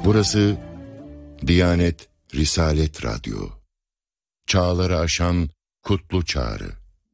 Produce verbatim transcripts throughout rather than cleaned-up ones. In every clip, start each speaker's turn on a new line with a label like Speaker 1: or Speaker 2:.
Speaker 1: Burası Diyanet Risalet Radyo. Çağları aşan kutlu çağrı.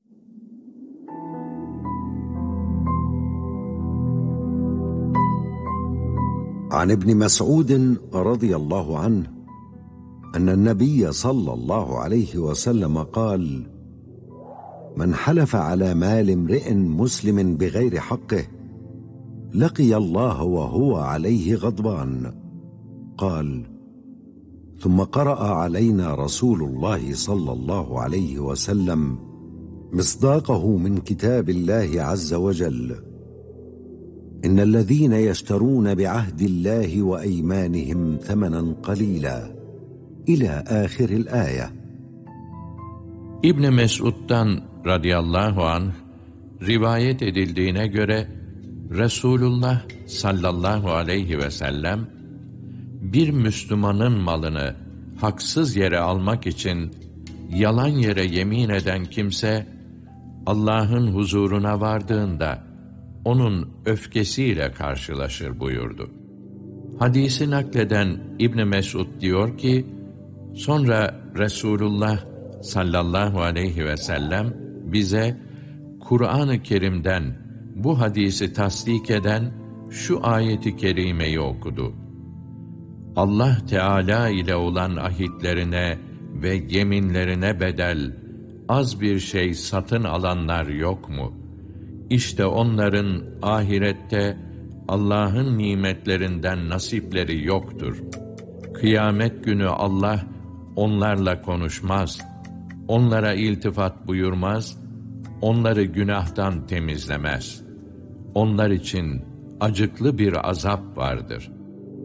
Speaker 2: عن ابن مسعود رضي الله عنه أن النبي صلى الله عليه وسلم قال: من حلف على مال امرئ مسلم بغير حقه لقي الله وهو عليه غضبان. قال: ثم قرأ علينا رسول الله صلى الله عليه وسلم مصداقه من كتاب الله عز وجل: إن الذين يشترون بعهد الله وأيمانهم ثمنا قليلا إلى آخر الآية.
Speaker 3: İbn Mesud'dan radıyallahu anh rivayet edildiğine göre Resulullah sallallahu aleyhi ve sellem bir Müslümanın malını haksız yere almak için yalan yere yemin eden kimse Allah'ın huzuruna vardığında onun öfkesiyle karşılaşır buyurdu. Hadisi nakleden İbn Mesud diyor ki, sonra Resulullah sallallahu aleyhi ve sellem bize Kur'an-ı Kerim'den bu hadisi tasdik eden şu ayeti kerimeyi okudu. Allah Teala ile olan ahitlerine ve yeminlerine bedel az bir şey satın alanlar yok mu? İşte onların ahirette Allah'ın nimetlerinden nasipleri yoktur. Kıyamet günü Allah onlarla konuşmaz, onlara iltifat buyurmaz, onları günahtan temizlemez. Onlar için acıklı bir azap vardır.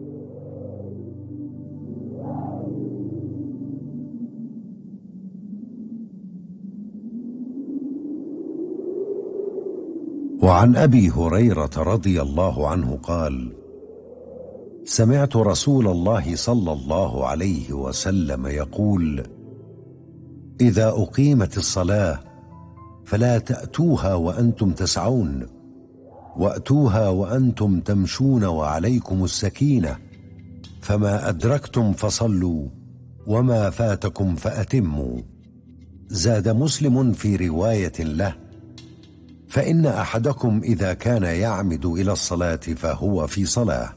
Speaker 2: وعن أبي هريرة رضي الله عنه قال: سمعت رسول الله صلى الله عليه وسلم يقول: إذا أقيمت الصلاة فلا تأتوها وأنتم تسعون، وأتوها وأنتم تمشون وعليكم السكينة، فما أدركتم فصلوا وما فاتكم فأتموا. زاد مسلم في رواية له: فإن أحدكم إذا كان يعمد إلى الصلاة فهو في صلاة.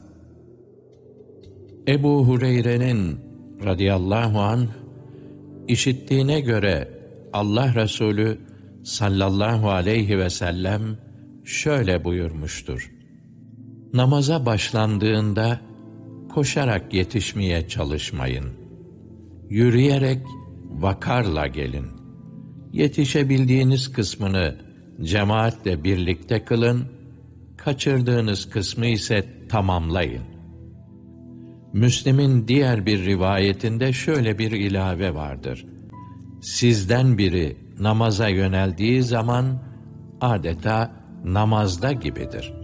Speaker 3: Ebu Hureyre'nin radıyallahu anh işittiğine göre Allah Resulü sallallahu aleyhi ve sellem şöyle buyurmuştur. Namaza başlandığında koşarak yetişmeye çalışmayın. Yürüyerek vakarla gelin. Yetişebildiğiniz kısmını cemaatle birlikte kılın, kaçırdığınız kısmı ise tamamlayın. Müslim'in diğer bir rivayetinde şöyle bir ilave vardır. Sizden biri namaza yöneldiği zaman adeta namazda gibidir.